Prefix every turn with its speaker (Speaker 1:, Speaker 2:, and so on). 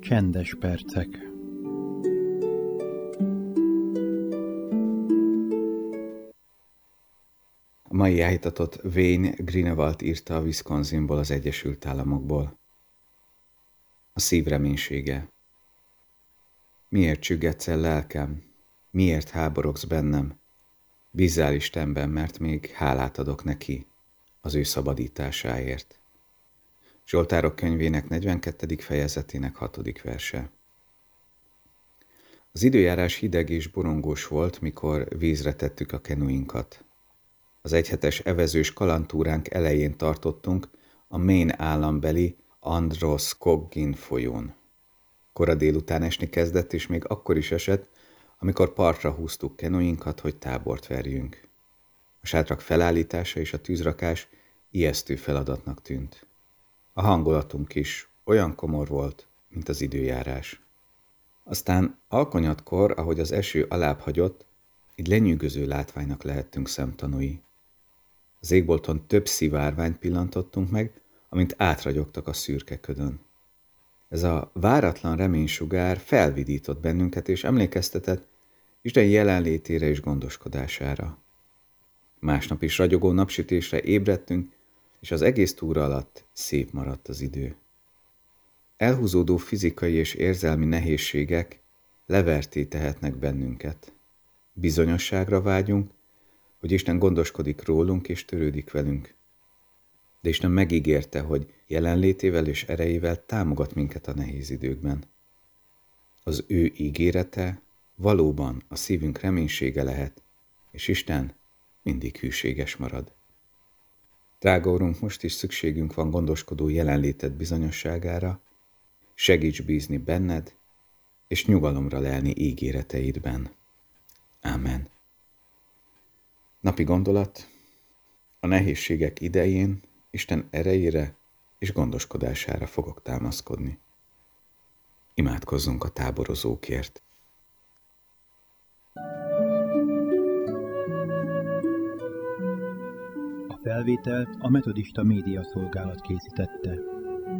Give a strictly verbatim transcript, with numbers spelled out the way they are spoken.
Speaker 1: Csendes percek.
Speaker 2: A mai állítatot Wayne Greenewald írta a Wisconsinból, az Egyesült Államokból. A szív reménysége. Miért csüggetsz el, lelkem? Miért háborogsz bennem? Bízzál Istenben, mert még hálát adok neki az ő szabadításáért. Zsoltárok könyvének negyvenkettedik fejezetének hatodik verse. Az időjárás hideg és borongós volt, mikor vízre tettük a kenuinkat. Az egyhetes evezős kalandtúránk elején tartottunk a Maine állambeli Androscoggin folyón. Kora délután esni kezdett, és még akkor is esett, amikor partra húztuk kenuinkat, hogy tábort verjünk. A sátrak felállítása és a tűzrakás ijesztő feladatnak tűnt. A hangulatunk is olyan komor volt, mint az időjárás. Aztán alkonyatkor, ahogy az eső alább hagyott, egy lenyűgöző látványnak lehettünk szemtanúi. Az égbolton több szivárványt pillantottunk meg, amint átragyogtak a szürke ködön. Ez a váratlan reménysugár felvidított bennünket, és emlékeztetett Isten jelenlétére és gondoskodására. Másnap is ragyogó napsütésre ébredtünk, és az egész túra alatt szép maradt az idő. Elhúzódó fizikai és érzelmi nehézségek leverté tehetnek bennünket. Bizonyosságra vágyunk, hogy Isten gondoskodik rólunk és törődik velünk. De Isten megígérte, hogy jelenlétével és erejével támogat minket a nehéz időkben. Az ő ígérete valóban a szívünk reménysége lehet, és Isten mindig hűséges marad. Drága Urunk, most is szükségünk van gondoskodó jelenléted bizonyosságára, segíts bízni benned, és nyugalomra lelni ígéreteidben. Ámen. Napi gondolat: a nehézségek idején Isten erejére és gondoskodására fogok támaszkodni. Imádkozzunk a táborozókért.
Speaker 1: A felvételt a Metodista Média Szolgálat készítette.